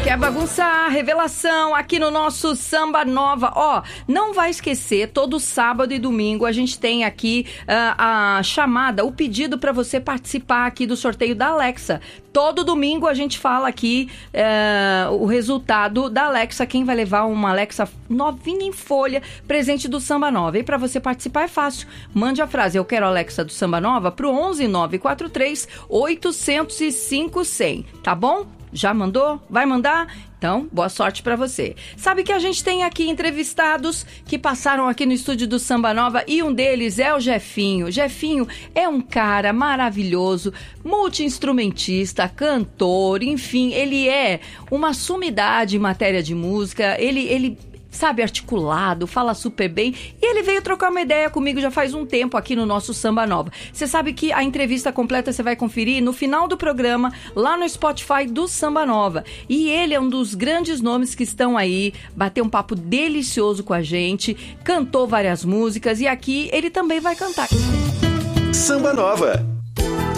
Quer bagunçar? Revelação aqui no nosso Samba Nova. Ó, não vai esquecer, todo sábado e domingo a gente tem aqui a chamada, o pedido para você participar aqui do sorteio da Alexa. Todo domingo a gente fala aqui o resultado da Alexa, quem vai levar uma Alexa novinha em folha, presente do Samba Nova. E para você participar é fácil, mande a frase, eu quero a Alexa do Samba Nova, pro 11 943 805 100, tá bom? Já mandou? Vai mandar? Então, boa sorte pra você. Sabe que a gente tem aqui entrevistados que passaram aqui no estúdio do Samba Nova e um deles é o Jefinho. Jefinho é um cara maravilhoso, multi-instrumentista, cantor, enfim, ele é uma sumidade em matéria de música, ele sabe, articulado, fala super bem. E ele veio trocar uma ideia comigo já faz um tempo aqui no nosso Samba Nova. Você sabe que a entrevista completa você vai conferir no final do programa, lá no Spotify do Samba Nova. E ele é um dos grandes nomes que estão aí, bateu um papo delicioso com a gente, cantou várias músicas e aqui ele também vai cantar. Samba Nova.